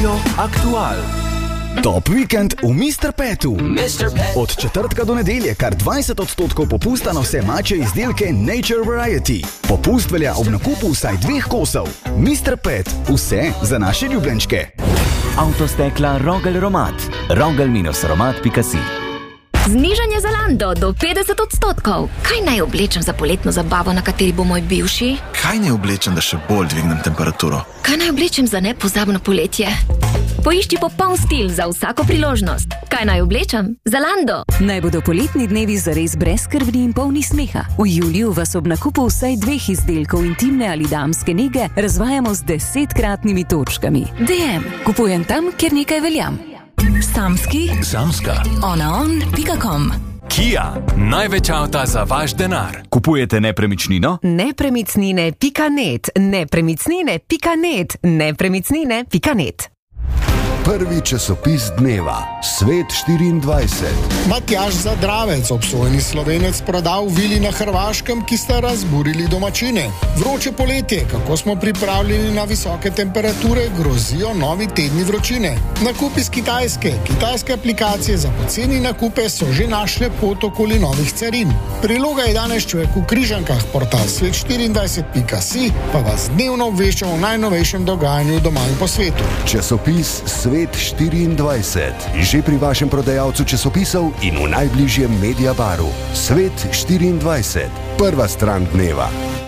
Radio Aktual. Top vikend v Mr. Petu. Od četrtka do nedelje kar 20% popusta na vse mačje izdelke Nature Variety. Popust velja ob nakupu vsaj 2 kosov. Mr. Pet, vse za naše ljubljenčke. Avtostekla Rogel Romat. rogel-romat.si. Znižanje Zalando do 50%. Kaj naj oblečem za poletno zabavo, na kateri bo moj bivši? Kaj naj oblečem, da še bolj dvignem temperaturo? Kaj naj oblečem za nepozabno poletje? Poišči popoln stil za vsako priložnost. Kaj naj oblečem? Zalando. Naj bodo poletni dnevi zares brezskrbni in polni smeha. V juliju vas ob nakupu vsaj 2 izdelkov intimne ali damske nege razvajamo z 10-kratnimi točkami. DM. Kupujem tam, kjer nekaj veljam. Samska. onaon.com. Kia. Največ avta za vaš denar. Kupujete nepremičnino? Nepremicnine.net. Nepremicnine.net. Nepremicnine.net. Prvi časopis dneva, Svet 24. Matjaž Zadravec, obsojeni Slovenec, prodal vili na Hrvaškem, ki sta razburili domačine. Vroče poletje, kako smo pripravljeni na visoke temperature, grozijo novi tedni vročine. Nakup iz Kitajske. Kitajske aplikacije za poceni nakupe so že našle pot okoli novih carin. Priloga je danes Človek v Križankah, portal svet24.si pa vas dnevno obvešča o najnovejšem dogajanju doma in po svetu. Časopis Svet 24. Že pri vašem prodajalcu časopisov in v najbližjem Mediabaru. Svet 24. Prva stran dneva.